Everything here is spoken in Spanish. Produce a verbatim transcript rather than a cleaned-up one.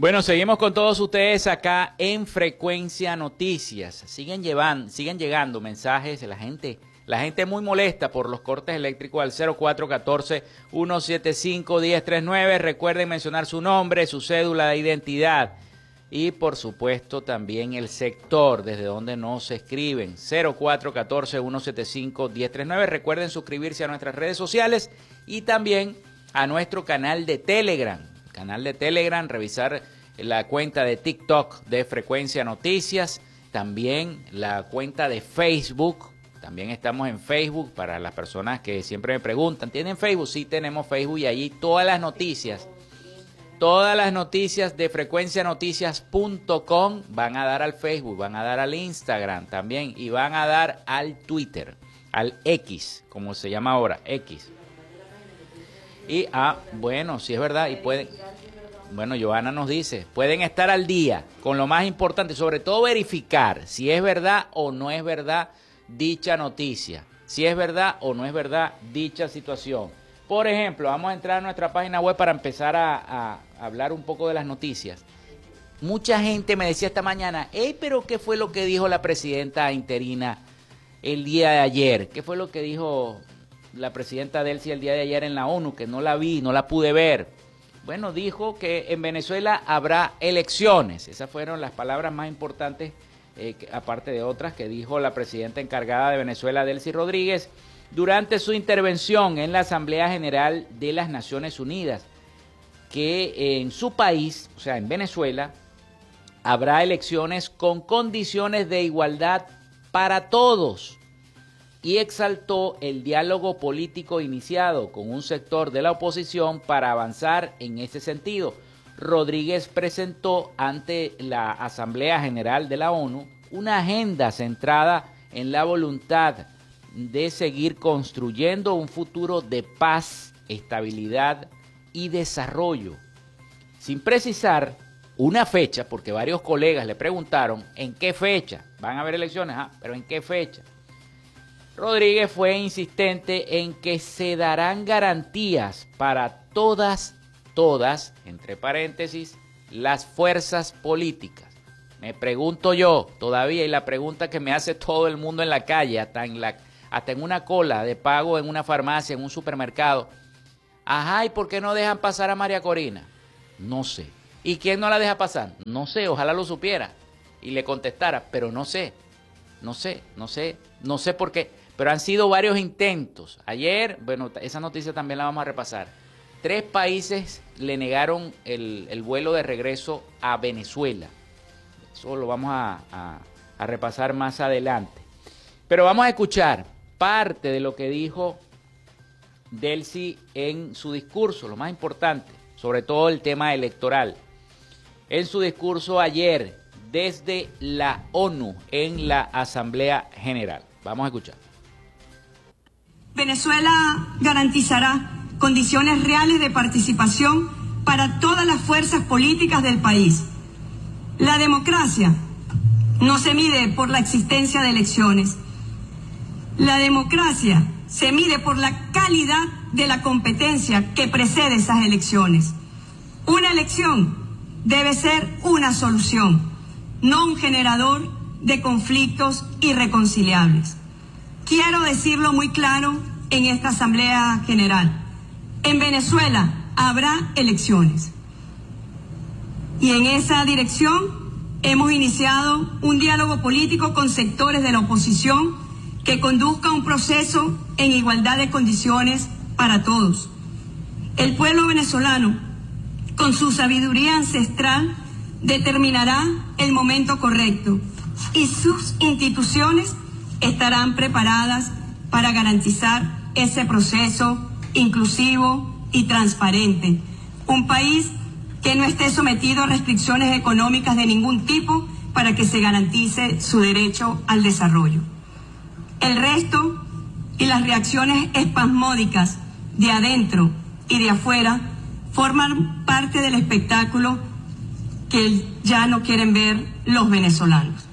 Bueno, seguimos con todos ustedes acá en Frecuencia Noticias. Siguen llevando, siguen llegando mensajes de la gente, la gente muy molesta por los cortes eléctricos al cero cuatro uno cuatro, uno siete cinco, uno cero tres nueve. Recuerden mencionar su nombre, su cédula de identidad y por supuesto también el sector desde donde nos escriben. cero cuatro uno cuatro, uno siete cinco, uno cero tres nueve. Recuerden suscribirse a nuestras redes sociales y también a nuestro canal de Telegram. Canal de Telegram, revisar la cuenta de TikTok de Frecuencia Noticias, también la cuenta de Facebook, también estamos en Facebook para las personas que siempre me preguntan, ¿tienen Facebook? Sí, tenemos Facebook y allí todas las noticias, todas las noticias de frecuencia noticias punto com van a dar al Facebook, van a dar al Instagram también y van a dar al Twitter, al X, como se llama ahora, X. Y, ah, bueno, sí es verdad, y pueden, bueno, Johanna nos dice, pueden estar al día con lo más importante, sobre todo verificar si es verdad o no es verdad dicha noticia, si es verdad o no es verdad dicha situación. Por ejemplo, vamos a entrar a nuestra página web para empezar a, a, a hablar un poco de las noticias. Mucha gente me decía esta mañana, hey, pero ¿qué fue lo que dijo la presidenta interina el día de ayer? ¿Qué fue lo que dijo la presidenta Delcy el día de ayer en la ONU, que no la vi, no la pude ver? Bueno, dijo que en Venezuela habrá elecciones. Esas fueron las palabras más importantes, eh, que, aparte de otras, que dijo la presidenta encargada de Venezuela, Delcy Rodríguez, durante su intervención en la Asamblea General de las Naciones Unidas, que en su país, o sea, en Venezuela, habrá elecciones con condiciones de igualdad para todos. Y exaltó el diálogo político iniciado con un sector de la oposición para avanzar en ese sentido. Rodríguez presentó ante la Asamblea General de la ONU una agenda centrada en la voluntad de seguir construyendo un futuro de paz, estabilidad y desarrollo, sin precisar una fecha, porque varios colegas le preguntaron ¿en qué fecha? ¿Van a haber elecciones? Ah, pero ¿en qué fecha? Rodríguez fue insistente en que se darán garantías para todas, todas, entre paréntesis, las fuerzas políticas. Me pregunto yo todavía, y la pregunta que me hace todo el mundo en la calle, hasta en, la, hasta en una cola de pago en una farmacia, en un supermercado. Ajá, ¿y por qué no dejan pasar a María Corina? No sé. ¿Y quién no la deja pasar? No sé, ojalá lo supiera y le contestara, pero no sé, no sé, no sé, no sé por qué. Pero han sido varios intentos. Ayer, bueno, esa noticia también la vamos a repasar. Tres países le negaron el, el vuelo de regreso a Venezuela. Eso lo vamos a, a, a repasar más adelante. Pero vamos a escuchar parte de lo que dijo Delcy en su discurso, lo más importante, sobre todo el tema electoral. En su discurso ayer, desde la ONU, en la Asamblea General. Vamos a escuchar. Venezuela garantizará condiciones reales de participación para todas las fuerzas políticas del país. La democracia no se mide por la existencia de elecciones. La democracia se mide por la calidad de la competencia que precede esas elecciones. Una elección debe ser una solución, no un generador de conflictos irreconciliables. Quiero decirlo muy claro en esta Asamblea General. En Venezuela habrá elecciones. Y en esa dirección hemos iniciado un diálogo político con sectores de la oposición que conduzca un proceso en igualdad de condiciones para todos. El pueblo venezolano, con su sabiduría ancestral, determinará el momento correcto y sus instituciones estarán preparadas para garantizar ese proceso inclusivo y transparente. Un país que no esté sometido a restricciones económicas de ningún tipo para que se garantice su derecho al desarrollo. El resto y las reacciones espasmódicas de adentro y de afuera forman parte del espectáculo que ya no quieren ver los venezolanos.